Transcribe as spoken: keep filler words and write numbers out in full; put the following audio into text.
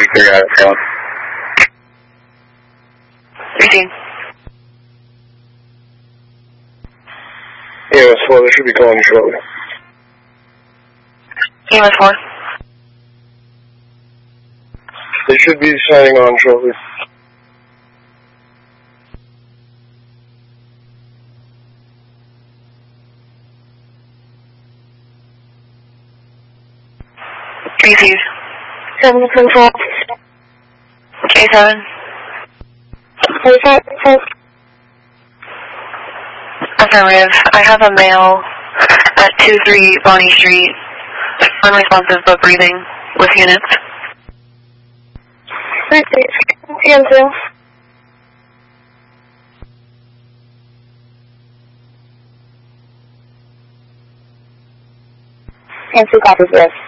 figure out it's going. Receive. E M S four, they should be calling you shortly. E M S four. They should be signing on shortly. Receive. seven control. K seven. Affirmative. I have a male at two three Bonnie Street, unresponsive but breathing, with units. Receive. E M two. E M two copies this.